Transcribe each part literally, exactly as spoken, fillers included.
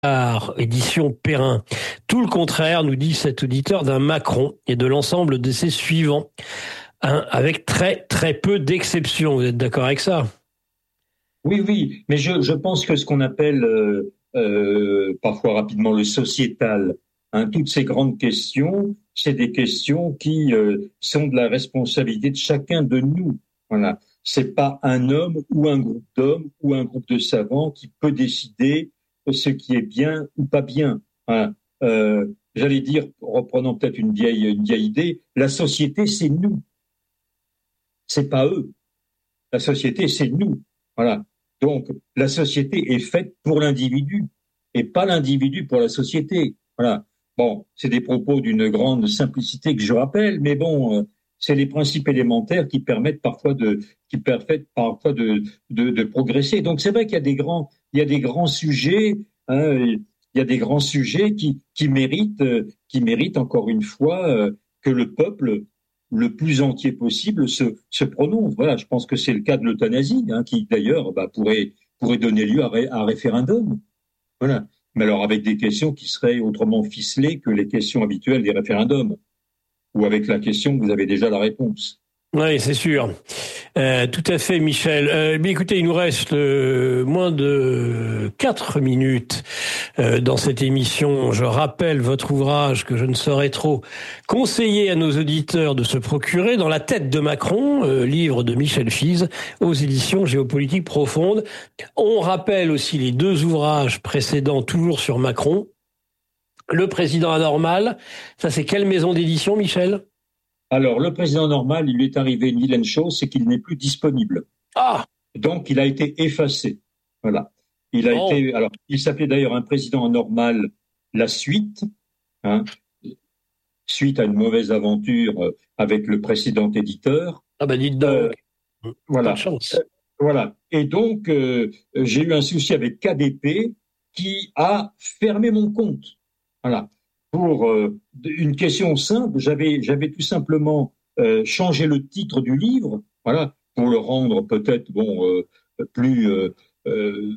Édition Perrin. Tout le contraire, nous dit cet auditeur, d'un Macron et de l'ensemble de ses suivants, hein, avec très très peu d'exceptions. Vous êtes d'accord avec ça? Oui, oui, mais je, je pense que ce qu'on appelle euh, euh, parfois rapidement le sociétal, hein, toutes ces grandes questions, c'est des questions qui euh, sont de la responsabilité de chacun de nous. Voilà, c'est pas un homme ou un groupe d'hommes ou un groupe de savants qui peut décider ce qui est bien ou pas bien. Hein. Euh, j'allais dire, reprenant peut-être une vieille, une vieille idée, la société, c'est nous, c'est pas eux. La société, c'est nous. Voilà. Donc, la société est faite pour l'individu et pas l'individu pour la société. Voilà. Bon, c'est des propos d'une grande simplicité que je rappelle, mais bon, euh, c'est les principes élémentaires qui permettent parfois de, qui permettent parfois de, de, de progresser. Donc, c'est vrai qu'il y a des grands, il y a des grands sujets, hein, il y a des grands sujets qui, qui méritent, euh, qui méritent encore une fois euh, que le peuple le plus entier possible se, se prononce. Voilà, je pense que c'est le cas de l'euthanasie, hein, qui d'ailleurs bah, pourrait, pourrait donner lieu à, ré, à un référendum. Voilà. Mais alors avec des questions qui seraient autrement ficelées que les questions habituelles des référendums, ou avec la question, vous avez déjà la réponse. Oui, c'est sûr. Euh, tout à fait, Michel. Euh, mais écoutez, il nous reste euh, moins de quatre minutes euh, dans cette émission. Je rappelle votre ouvrage que je ne saurais trop conseiller à nos auditeurs de se procurer, Dans la tête de Macron, euh, livre de Michel Fize, aux éditions Géopolitique Profonde. On rappelle aussi les deux ouvrages précédents, toujours sur Macron. Le président anormal, ça c'est quelle maison d'édition, Michel ? Alors, le président normal, il lui est arrivé une vilaine chose, c'est qu'il n'est plus disponible. Ah! Donc, il a été effacé. Voilà. Il a Oh. été, alors, il s'appelait d'ailleurs Un président anormal, la suite, hein, suite à une mauvaise aventure avec le précédent éditeur. Ah ben, dites donc. Euh, voilà. Pas de chance. Euh, voilà. Et donc, euh, j'ai eu un souci avec K D P qui a fermé mon compte. Voilà. Pour euh, une question simple, j'avais, j'avais tout simplement euh, changé le titre du livre, voilà, pour le rendre peut-être bon euh, plus, euh, euh,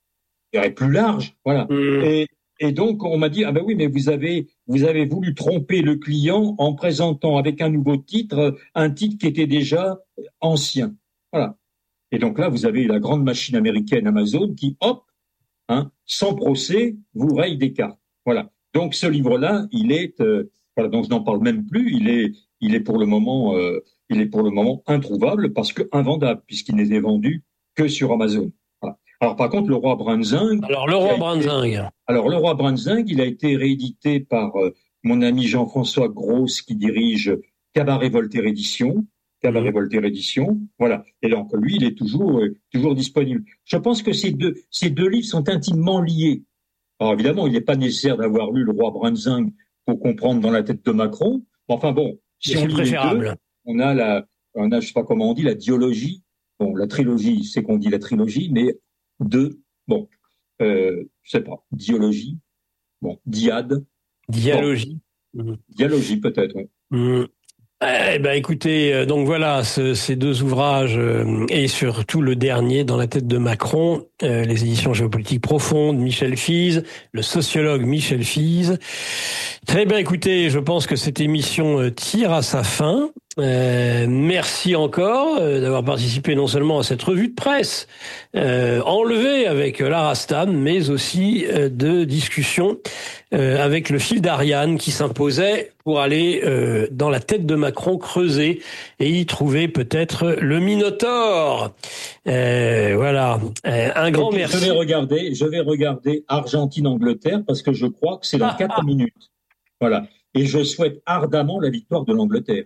plus large, voilà. Mmh. Et, et donc on m'a dit ah ben oui, mais vous avez vous avez voulu tromper le client en présentant avec un nouveau titre un titre qui était déjà ancien, voilà. Et donc là vous avez la grande machine américaine Amazon qui hop, hein, sans procès, vous raye des cartes, voilà. Donc ce livre-là, il est, euh, voilà, donc je n'en parle même plus. Il est, il est pour le moment, euh, il est pour le moment introuvable parce que invendable puisqu'il n'était vendu que sur Amazon. Voilà. Alors par contre, le roi Brunswick. Alors le roi Brunswick. Alors le roi Brunswick, il a été réédité par euh, mon ami Jean-François Gross qui dirige Cabaret Voltaire Édition. Cabaret mmh. Voltaire Édition, voilà. Et donc lui, il est toujours, euh, toujours disponible. Je pense que ces deux, ces deux livres sont intimement liés. Alors évidemment, il n'est pas nécessaire d'avoir lu Le Roi Brunswick pour comprendre Dans la tête de Macron. Enfin bon, si on lit les deux, on a la, on a, je sais pas comment on dit, la dialogie. Bon, la trilogie, c'est qu'on dit la trilogie, mais deux, bon, euh, je sais pas, dialogie, bon, diade. Dialogie. Bon, mmh. Dialogie peut-être, oui. Mmh. Eh ben écoutez, euh, donc voilà, ce, ces deux ouvrages euh, et surtout le dernier, Dans la tête de Macron, euh, les éditions Géopolitique Profonde, Michel Fize, le sociologue Michel Fize. Très bien, écoutez, je pense que cette émission tire à sa fin. Euh, merci encore euh, d'avoir participé non seulement à cette revue de presse euh, enlevée avec Lara Stan, mais aussi euh, de discussion euh, avec le fil d'Ariane qui s'imposait pour aller euh, dans la tête de Macron, creuser et y trouver peut-être le Minotaure. Euh, voilà, euh, un grand et merci. Je vais regarder, je vais regarder Argentine-Angleterre parce que je crois que c'est dans quatre minutes. Voilà, et je souhaite ardemment la victoire de l'Angleterre.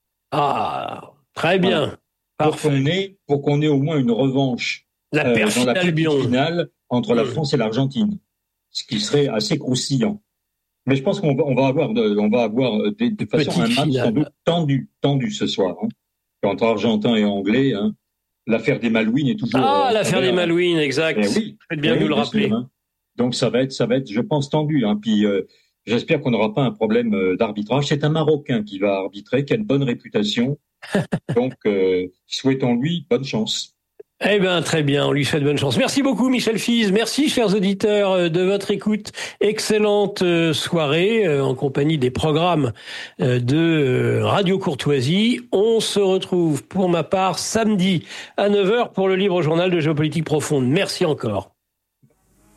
Ah, très bien. Voilà. Pour qu'on ait, pour qu'on ait au moins une revanche la euh, dans la petite finale entre mmh. la France et l'Argentine, ce qui serait assez croustillant. Mais je pense qu'on va, on va avoir, de, on va avoir de, de façon un match finale. Sans doute tendu, tendu ce soir, hein, entre Argentins et Anglais. Hein. L'affaire des Malouines est toujours. Ah, euh, l'affaire des Malouines, exact. Eh oui, faites bien eh nous oui, le bien rappeler. Sûr, hein. Donc ça va être, ça va être, je pense, tendu. Hein. Puis euh, j'espère qu'on n'aura pas un problème d'arbitrage. C'est un Marocain qui va arbitrer, qui a une bonne réputation. Donc, euh, souhaitons-lui bonne chance. Eh bien, très bien, on lui souhaite bonne chance. Merci beaucoup, Michel Fize. Merci, chers auditeurs, de votre écoute. Excellente soirée en compagnie des programmes de Radio Courtoisie. On se retrouve, pour ma part, samedi à neuf heures pour le Libre Journal de Géopolitique Profonde. Merci encore.